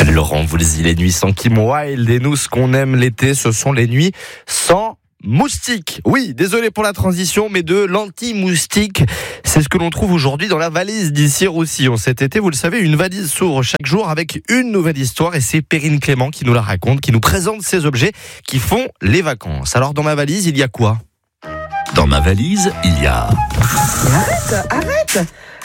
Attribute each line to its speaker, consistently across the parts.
Speaker 1: Laurent Voulzy, les nuits sans Kim Wilde, et nous, ce qu'on aime l'été, ce sont les nuits sans moustiques. Oui, désolé pour la transition, mais de l'anti-moustique, c'est ce que l'on trouve aujourd'hui dans la valise d'Ici Roussillon. Cet été, vous le savez, une valise s'ouvre chaque jour avec une nouvelle histoire, et c'est Perrine Clément qui nous la raconte, qui nous présente ces objets qui font les vacances. Alors, dans ma valise, il y a quoi ?
Speaker 2: Dans ma valise, il y a...
Speaker 3: Arrête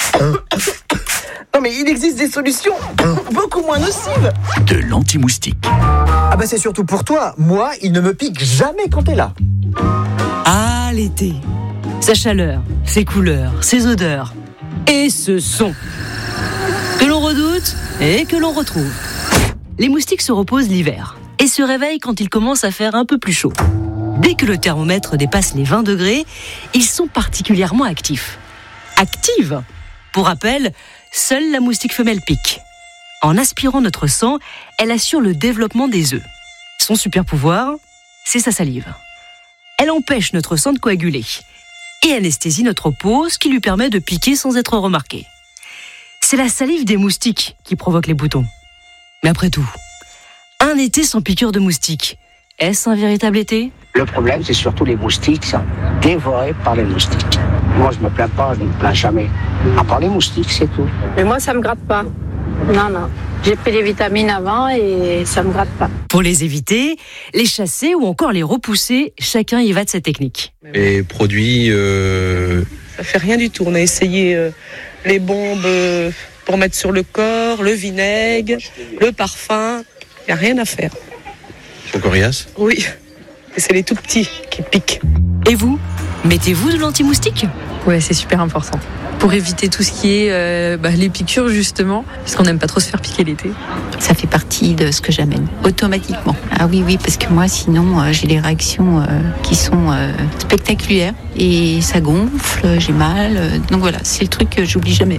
Speaker 3: Non mais il existe des solutions beaucoup moins nocives.
Speaker 2: De l'anti-moustique.
Speaker 4: Ah bah c'est surtout pour toi. Moi, il ne me pique jamais quand t'es là.
Speaker 5: Ah, l'été. Sa chaleur, ses couleurs, ses odeurs et ce son que l'on redoute et que l'on retrouve. Les moustiques se reposent l'hiver et se réveillent quand il commence à faire un peu plus chaud. Dès que le thermomètre dépasse les 20 degrés, ils sont particulièrement actifs. Active. Pour rappel, seule la moustique femelle pique. En aspirant notre sang, elle assure le développement des œufs. Son super pouvoir, c'est sa salive. Elle empêche notre sang de coaguler et anesthésie notre peau, ce qui lui permet de piquer sans être remarqué. C'est la salive des moustiques qui provoque les boutons. Mais après tout, un été sans piqûre de moustiques, est-ce un véritable été ?
Speaker 6: Le problème, c'est surtout les moustiques, qui sont dévorés par les moustiques. Moi, je me plains pas, je ne me plains jamais. À part les moustiques, c'est tout.
Speaker 7: Mais moi, ça me gratte pas. Non. J'ai pris les vitamines avant et ça me gratte pas.
Speaker 5: Pour les éviter, les chasser ou encore les repousser, chacun y va de sa technique.
Speaker 8: Les produits, ça fait rien du tout. On a essayé les bombes pour mettre sur le corps, le vinaigre, le parfum. Il n'y a rien à faire.
Speaker 9: Sont coriaces ?
Speaker 8: Oui, et c'est les tout petits qui piquent.
Speaker 5: Et vous ? Mettez-vous de l'anti-moustique ?
Speaker 10: Ouais, c'est super important. Pour éviter tout ce qui est les piqûres, justement, puisqu'on n'aime pas trop se faire piquer l'été.
Speaker 11: Ça fait partie de ce que j'amène, automatiquement. Ah oui, parce que moi, sinon, j'ai des réactions qui sont spectaculaires. Et ça gonfle, j'ai mal. Donc voilà, c'est le truc que j'oublie jamais.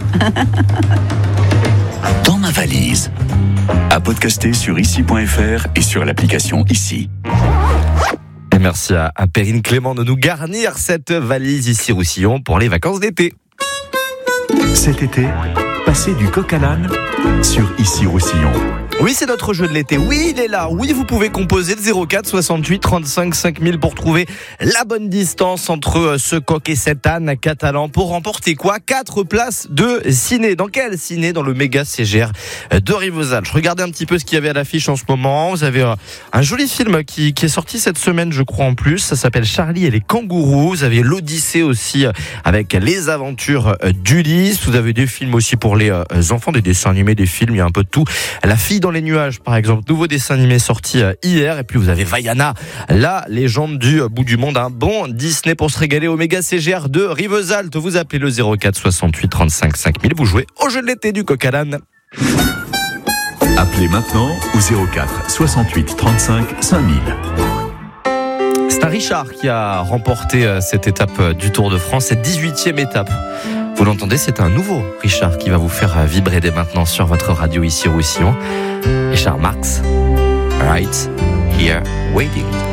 Speaker 2: Dans ma valise. À podcaster sur ici.fr et sur l'application Ici.
Speaker 1: Et merci à Perrine Clément de nous garnir cette valise Ici Roussillon pour les vacances d'été.
Speaker 2: Cet été, passez du coq à l'âne sur Ici Roussillon.
Speaker 1: Oui, c'est notre jeu de l'été. Oui, il est là. Oui, vous pouvez composer le 04 68 35 5000 pour trouver la bonne distance entre ce coq et cet âne catalan pour remporter quoi ? 4 places de ciné. Dans quel ciné ? Dans le méga CGR de Rivesaltes. Je regardais un petit peu ce qu'il y avait à l'affiche en ce moment. Vous avez un joli film qui est sorti cette semaine, je crois, en plus. Ça s'appelle Charlie et les kangourous. Vous avez l'Odyssée aussi avec les aventures d'Ulysse. Vous avez des films aussi pour les enfants, des dessins animés, des films, il y a un peu de tout. La fille dans les nuages, par exemple, nouveau dessin animé sorti hier. Et puis vous avez Vaiana, la légende du bout du monde, un bon Disney pour se régaler au méga CGR de Rivesaltes. Vous appelez le 04 68 35 5000, vous jouez au jeu de l'été du coq à l'âne.
Speaker 2: Appelez maintenant au 04 68 35 5000.
Speaker 1: C'est un Richard qui a remporté cette étape du Tour de France, cette 18e étape. Vous l'entendez, c'est un nouveau Richard qui va vous faire vibrer dès maintenant sur votre radio Ici Roussillon. Richard Marx, Right Here Waiting.